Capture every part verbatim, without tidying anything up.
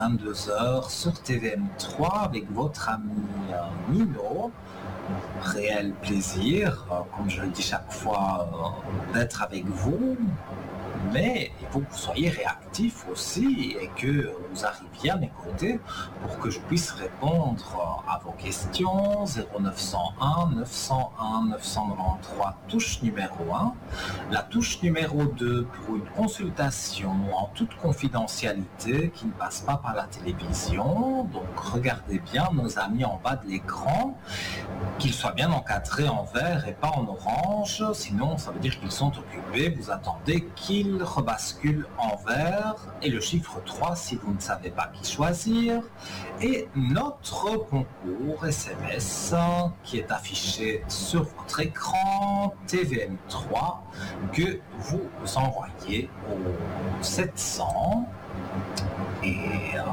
vingt-deux heures sur T V M trois avec votre ami euh, Nino. Réel plaisir, euh, comme je le dis chaque fois, euh, d'être avec vous. Mais il faut que vous soyez réactifs aussi et que vous arriviez à mes côtés pour que je puisse répondre à vos questions. Zéro neuf cent un neuf cent un neuf cent quatre-vingt-treize, touche numéro un. La touche numéro deux pour une consultation en toute confidentialité qui ne passe pas par la télévision. Donc regardez bien nos amis en bas de l'écran, qu'ils soient bien encadrés en vert et pas en orange. Sinon ça veut dire qu'ils sont occupés. Vous attendez qu'ils rebascule en vert et le chiffre trois si vous ne savez pas qui choisir, et notre concours S M S qui est affiché sur votre écran T V M trois que vous envoyez au sept cents et euh,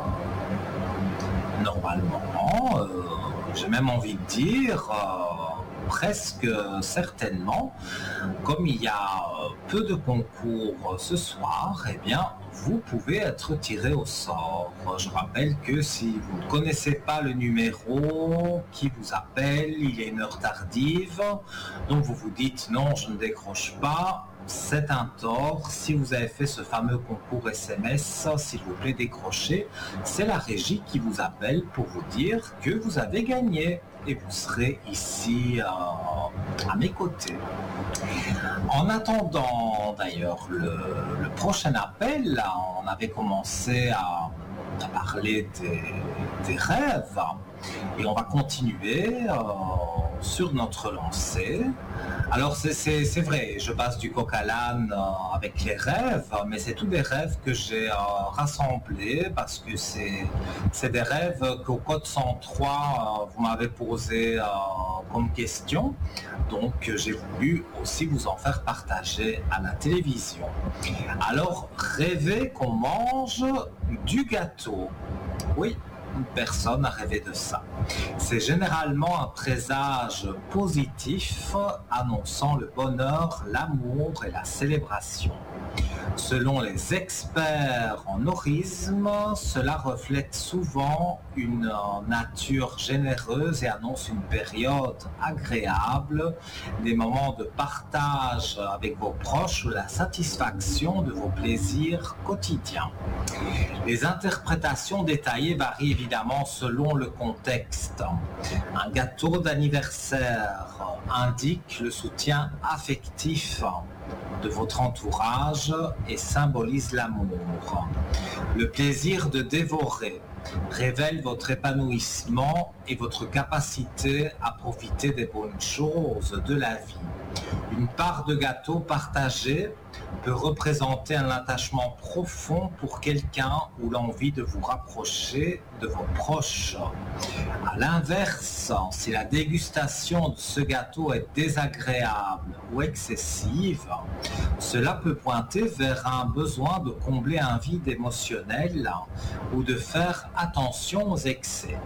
normalement euh, j'ai même envie de dire euh, presque certainement, comme il y a peu de concours ce soir, eh bien, vous pouvez être tiré au sort. Je rappelle que si vous ne connaissez pas le numéro qui vous appelle, il est une heure tardive, donc vous vous dites non, je ne décroche pas. C'est un tort. Si vous avez fait ce fameux concours S M S, s'il vous plaît, décrochez. C'est la régie qui vous appelle pour vous dire que vous avez gagné et vous serez ici euh, à mes côtés. En attendant d'ailleurs le, le prochain appel, on avait commencé à, à parler des, des rêves et on va continuer euh, sur notre lancée. Alors c'est, c'est, c'est vrai, je passe du coq à l'âne euh, avec les rêves, mais c'est tous des rêves que j'ai euh, rassemblés parce que c'est, c'est des rêves qu'au code cent trois euh, vous m'avez posé euh, comme question, donc j'ai voulu aussi vous en faire partager à la télévision. Alors rêvez qu'on mange du gâteau. Oui. Personne n'a rêvé de ça. C'est généralement un présage positif annonçant le bonheur, l'amour et la célébration. Selon les experts en aurisme, cela reflète souvent une nature généreuse et annonce une période agréable, des moments de partage avec vos proches ou la satisfaction de vos plaisirs quotidiens. Les interprétations détaillées varient évidemment selon le contexte. Un gâteau d'anniversaire indique le soutien affectif de votre entourage et symbolise l'amour. Le plaisir de dévorer révèle votre épanouissement et votre capacité à profiter des bonnes choses de la vie. Une part de gâteau partagée peut représenter un attachement profond pour quelqu'un ou l'envie de vous rapprocher de vos proches. À l'inverse, si la dégustation de ce gâteau est désagréable ou excessive, cela peut pointer vers un besoin de combler un vide émotionnel ou de faire attention aux excès.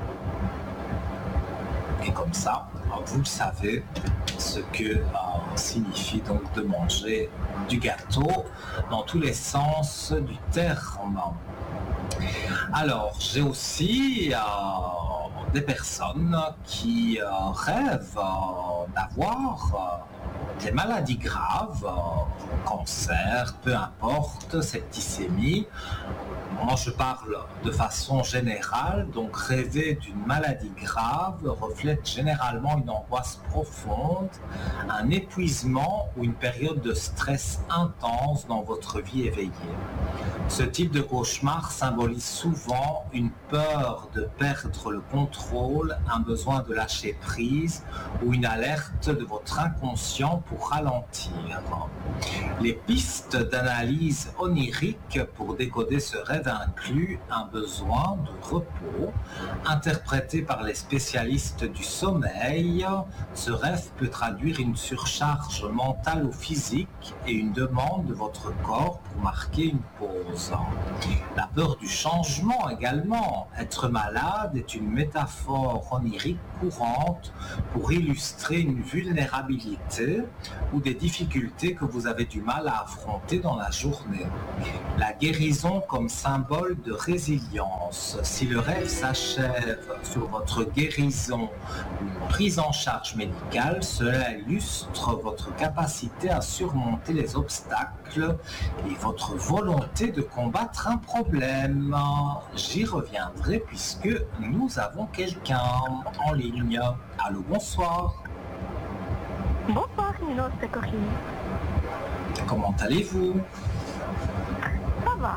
Et comme ça, vous le savez, ce que euh, signifie donc de manger du gâteau dans tous les sens du terme. Alors, j'ai aussi euh, des personnes qui euh, rêvent euh, d'avoir euh, des maladies graves, euh, cancer, peu importe, septicémie. Moi, je parle de façon générale, donc rêver d'une maladie grave reflète généralement une angoisse profonde, un épuisement ou une période de stress intense dans votre vie éveillée. Ce type de cauchemar symbolise souvent une peur de perdre le contrôle, un besoin de lâcher prise ou une alerte de votre inconscient pour ralentir. Les pistes d'analyse onirique pour décoder ce rêve incluent un besoin de repos, interprété par les spécialistes du sommeil. Ce rêve peut traduire une surcharge mentale ou physique et une demande de votre corps pour marquer une pause. La peur du changement également. Être malade est une métaphore onirique courante pour illustrer une vulnérabilité ou des difficultés que vous avez du mal à affronter dans la journée. La guérison comme symbole symbole de résilience. Si le rêve s'achève sur votre guérison ou une prise en charge médicale, cela illustre votre capacité à surmonter les obstacles et votre volonté de combattre un problème. J'y reviendrai puisque nous avons quelqu'un en ligne. Allô, bonsoir. Bonsoir Nino, c'est Corinne. Comment allez-vous? Ça va.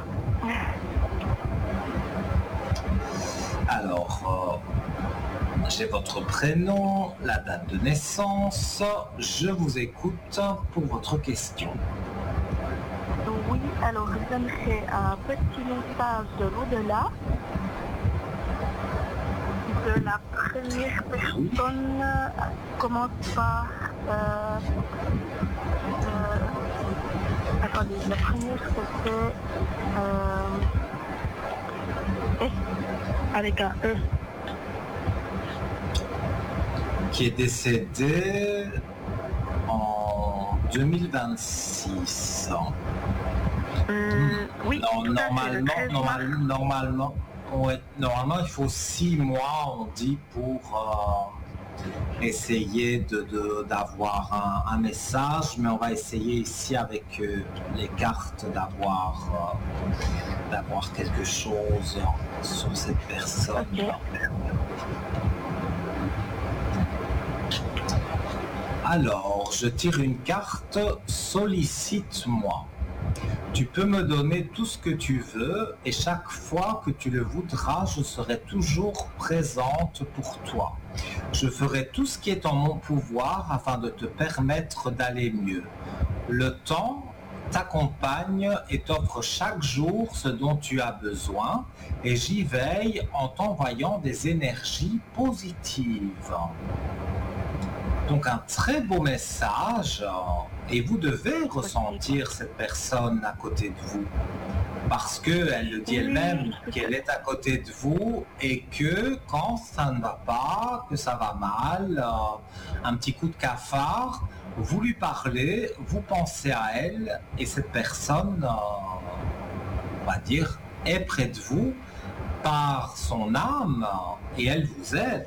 Alors, euh, j'ai votre prénom, la date de naissance. Je vous écoute pour votre question. Oui, alors j'aimerais un petit message de l'au-delà. De la première personne euh, commence par... Euh, euh, attendez, la première c'était... Euh, S avec un E. Qui est décédé en deux mille vingt-six. Hum, oui, Non, tout à fait, le normalement, treize normal- mars. normalement, ouais, normalement, il faut six mois, on dit, pour euh, essayer de, de- d'avoir un, un message, mais on va essayer ici avec euh, les cartes d'avoir euh, d'avoir quelque chose sur cette personne. Ok. Alors, je tire une carte, sollicite-moi. Tu peux me donner tout ce que tu veux et chaque fois que tu le voudras, je serai toujours présente pour toi. Je ferai tout ce qui est en mon pouvoir afin de te permettre d'aller mieux. Le temps t'accompagne et t'offre chaque jour ce dont tu as besoin et j'y veille en t'envoyant des énergies positives. Donc un très beau message euh, et vous devez ressentir cette personne à côté de vous parce qu'elle le dit elle-même qu'elle est à côté de vous et que quand ça ne va pas, que ça va mal, euh, un petit coup de cafard, vous lui parlez, vous pensez à elle et cette personne, euh, on va dire, est près de vous par son âme et elle vous aide.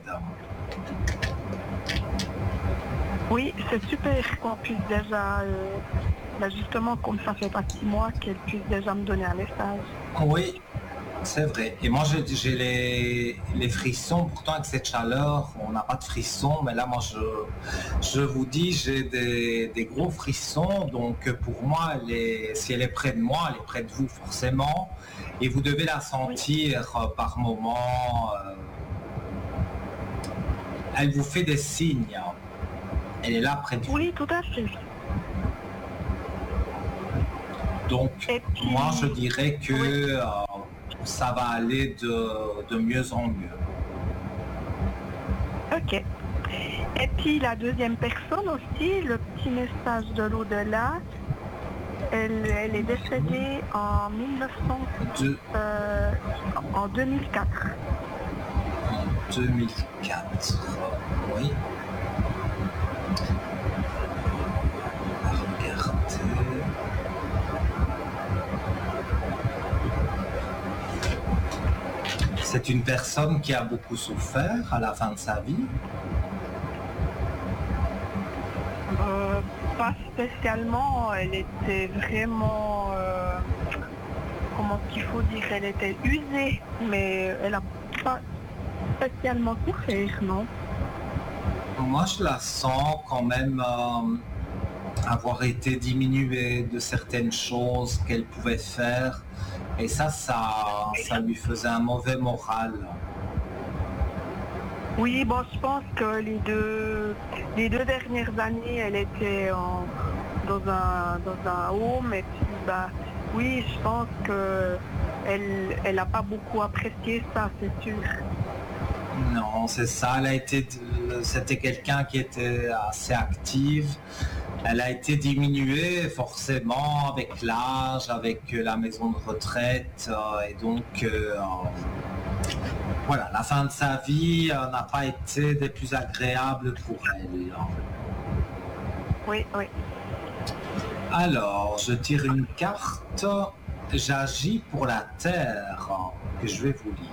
Oui, c'est super qu'on puisse déjà, euh, bah justement, comme ça fait pas six mois, qu'elle puisse déjà me donner un message. Oui, c'est vrai. Et moi, j'ai, j'ai les, les frissons. Pourtant, avec cette chaleur, on n'a pas de frissons. Mais là, moi, je, je vous dis, j'ai des, des gros frissons. Donc, pour moi, elle est, si elle est près de moi, elle est près de vous, forcément. Et vous devez la sentir euh, par moments. euh, elle vous fait des signes. Elle est là près de vous. Oui, tout à fait. Donc, Et puis- moi, je dirais que Oui. euh, ça va aller de, de mieux en mieux. Ok. Et puis la deuxième personne aussi, le petit message de l'au-delà, elle, elle est décédée en mille neuf cents, De, euh, en deux mille quatre. en deux mille quatre, oui. On va regarder. C'est une personne qui a beaucoup souffert à la fin de sa vie. Euh, pas spécialement, elle était vraiment, euh, comment qu'il faut dire, elle était usée, mais elle a pas spécialement souffert, non? Moi, je la sens quand même euh, avoir été diminuée de certaines choses qu'elle pouvait faire. Et ça, ça, ça lui faisait un mauvais moral. Oui, bon, je pense que les deux, les deux dernières années, elle était en- dans un, dans un home, et puis, bah, oui, je pense que elle, elle a pas beaucoup apprécié ça, c'est sûr. Non, c'est ça. Elle a été, c'était quelqu'un qui était assez active. Elle a été diminuée forcément avec l'âge, avec la maison de retraite, euh, et donc euh, voilà, la fin de sa vie euh, n'a pas été des plus agréables pour elle. Oui, oui. Alors, je tire une carte. J'agis pour la terre, que je vais vous lire.